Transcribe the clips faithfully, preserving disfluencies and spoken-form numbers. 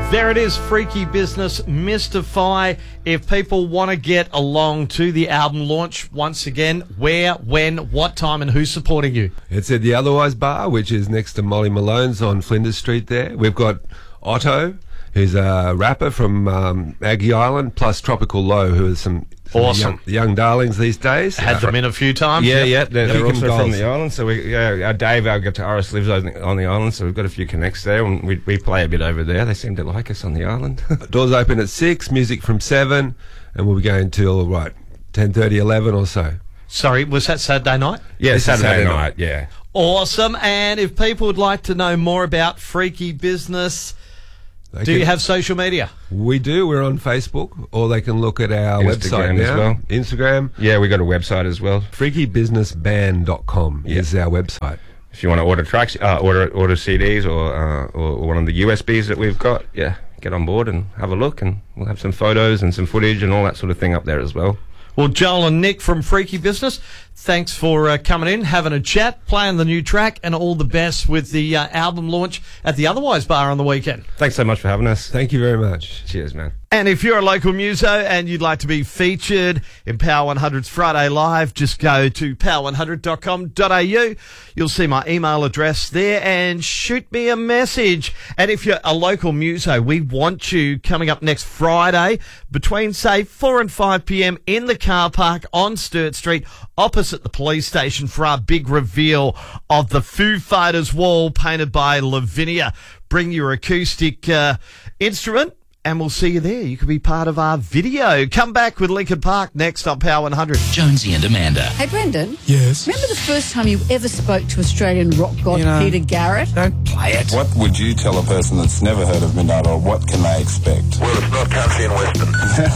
There it is, Freaky Business, Mystify. If people want to get along to the album launch, once again, where, when, what time, and who's supporting you? It's at the Otherwise Bar, which is next to Molly Malone's on Flinders Street there. We've got Otto, who's a rapper from um, Aggie Island, plus Tropical Low, who is some, some awesome young, young darlings these days. Had them in a few times. Yeah, yep. yeah. They're, Yep. they're also Goals. from the island, so we, yeah, our Dave, our guitarist, lives on the, on the island, so we've got a few connects there, and we, we play a bit over there. They seem to like us on the island. Doors open at six, music from seven, and we'll be going till, right, ten thirty, eleven or so. Sorry, was that Saturday night? Yeah, This is Saturday, Saturday night, night. yeah. Awesome. And if people would like to know more about Freaky Business, They do can- you have social media? We do. We're on Facebook, or they can look at our Instagram website as now. well. Instagram. Yeah, we got a website as well. freaky business band dot com Yeah. is our website. If you want to order tracks, uh, order order C Ds or, uh, or or one of the U S Bs that we've got, yeah, get on board and have a look, and we'll have some photos and some footage and all that sort of thing up there as well. Well, Joel and Nick from Freaky Business, thanks for uh, coming in, having a chat, playing the new track, and all the best with the uh, album launch at the Otherwise Bar on the weekend. Thanks so much for having us. Thank you very much. Cheers, man. And if you're a local muso and you'd like to be featured in Power one hundred's Friday Live, just go to power one hundred dot com dot a u. You'll see my email address there and shoot me a message. And if you're a local muso, we want you coming up next Friday between, say, four and five p.m. in the car park on Sturt Street opposite the police station for our big reveal of the Foo Fighters wall painted by Lavinia. Bring your acoustic uh, instrument, and we'll see you there. You could be part of our video. Come back with Linkin Park next on Power one hundred. Jonesy and Amanda. Hey, Brendan. Yes. Remember the first time you ever spoke to Australian rock god You know, Peter Garrett? Don't play it. What would you tell a person that's never heard of Midnight Oil? What can they expect? Well, it's not country and western.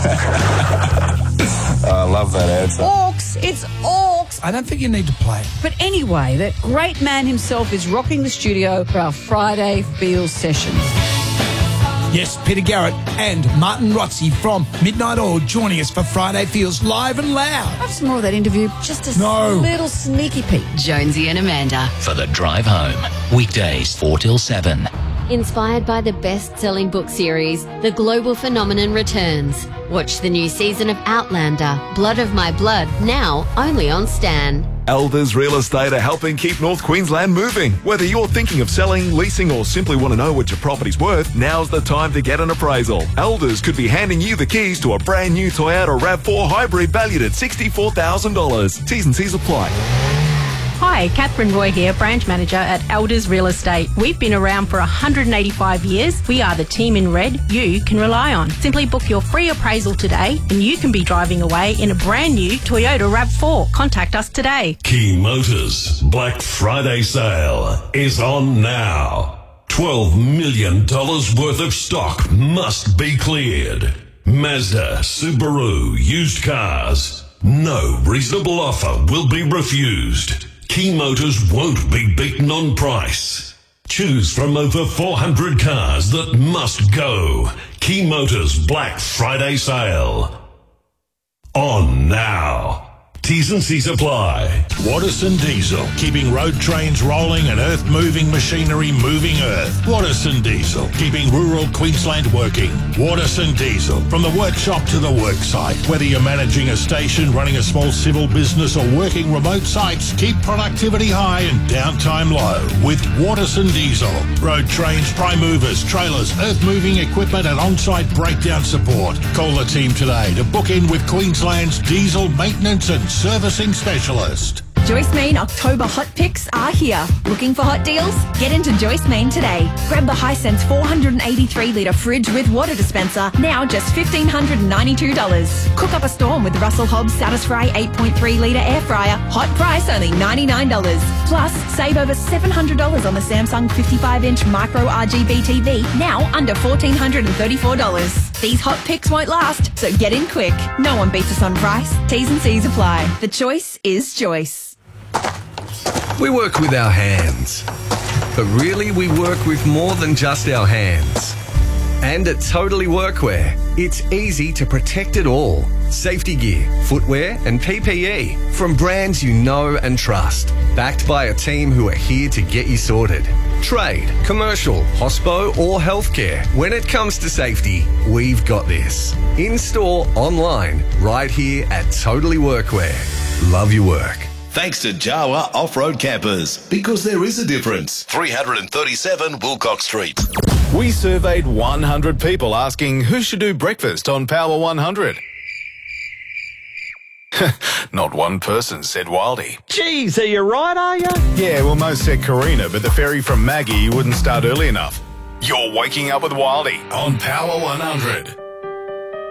I love that answer. Orcs. It's Orcs. I don't think you need to play it. But anyway, that great man himself is rocking the studio for our Friday Feels sessions. Yes, Peter Garrett and Martin Rotzi from Midnight Oil joining us for Friday Feels live and loud. Have some more of that interview. Just a No. little sneaky peek. Jonesy and Amanda. For the drive home. Weekdays four till seven. Inspired by the best-selling book series, The Global Phenomenon returns. Watch the new season of Outlander, Blood of My Blood, now only on Stan. Elders Real Estate are helping keep North Queensland moving. Whether you're thinking of selling, leasing, or simply want to know what your property's worth, now's the time to get an appraisal. Elders could be handing you the keys to a brand new Toyota RAV four hybrid valued at sixty-four thousand dollars. T's and C's apply. Hi, Catherine Roy here, branch manager at Elders Real Estate. We've been around for one hundred eighty-five years. We are the team in red you can rely on. Simply book your free appraisal today and you can be driving away in a brand new Toyota RAV four. Contact us today. Key Motors Black Friday sale is on now. twelve million dollars worth of stock must be cleared. Mazda, Subaru, used cars. No reasonable offer will be refused. Key Motors won't be beaten on price. Choose from over four hundred cars that must go. Key Motors Black Friday sale. On now. T's and C's apply. Watterson Diesel, keeping road trains rolling and earth-moving machinery moving earth. Watterson Diesel, keeping rural Queensland working. Watterson Diesel, from the workshop to the worksite. Whether you're managing a station, running a small civil business or working remote sites, keep productivity high and downtime low with Watterson Diesel. Road trains, prime movers, trailers, earth-moving equipment and on-site breakdown support. Call the team today to book in with Queensland's diesel maintenance and servicing specialist. Joyce Main October hot picks are here. Looking for hot deals? Get into Joyce Main today. Grab the Hisense four hundred eighty-three litre fridge with water dispenser, now just one thousand five hundred ninety-two dollars. Cook up a storm with Russell Hobbs Satisfry eight point three litre air fryer, hot price only ninety-nine dollars. Plus, save over seven hundred dollars on the Samsung fifty-five inch micro R G B T V, now under one thousand four hundred thirty-four dollars. These hot picks won't last, so get in quick. No one beats us on price. T's and C's apply. The choice is Joyce. We work with our hands, but really we work with more than just our hands. And at Totally Workwear, it's easy to protect it all. Safety gear, footwear and P P E from brands you know and trust. Backed by a team who are here to get you sorted. trade, commercial, hospo or healthcare. When it comes to safety, we've got this. In-store, online, right here at Totally Workwear. Love your work. Thanks to Jawa Off-Road Campers, because there is a difference. three thirty-seven Wilcox Street. We surveyed one hundred people asking who should do breakfast on Power one hundred. Not one person said Wildy. Geez, are you right, are you? Yeah, well, most said Karina, but the ferry from Maggie wouldn't start early enough. You're waking up with Wildy on Power one hundred.